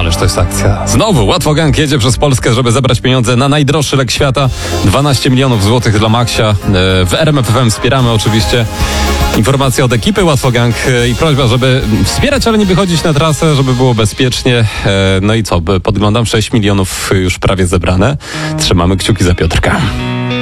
Ależ to jest akcja. Znowu Łatwogang jedzie przez Polskę, żeby zebrać pieniądze na najdroższy lek świata. 12 milionów złotych dla Maksia. W RMF FM wspieramy oczywiście. Informacja od ekipy Łatwogang i prośba, żeby wspierać, ale nie wychodzić na trasę, żeby było bezpiecznie. No i co? Podglądam 6 milionów już prawie zebrane. Trzymamy kciuki za Piotrka.